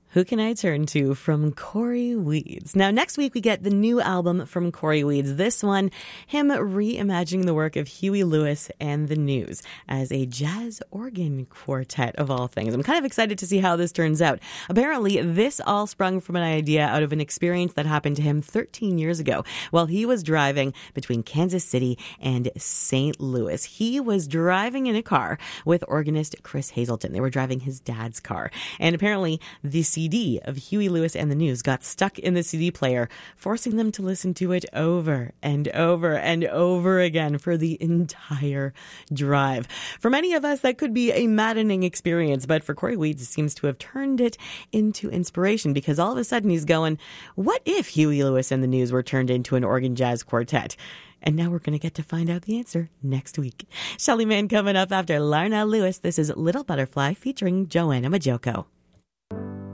Who Can I Turn To from Corey Weeds. Now, next week we get the new album from Corey Weeds. This one, him reimagining the work of Huey Lewis and the News as a jazz organ quartet of all things. I'm kind of excited to see how this turns out. Apparently, this all sprung from an idea out of an experience that happened to him 13 years ago while he was driving between Kansas City and St. Louis. He was driving in a car with organist Chris Hazelton. They were driving his dad's car. And apparently, the CD of Huey Lewis and the News got stuck in the CD player, forcing them to listen to it over and over and over again for the entire drive. For many of us, that could be a maddening experience, but for Corey Weeds, it seems to have turned it into inspiration because all of a sudden he's going, what if Huey Lewis and the News were turned into an organ jazz quartet? And now we're going to get to find out the answer next week. Shelly Mann coming up after Larnell Lewis. This is Little Butterfly featuring Joanna Majoko.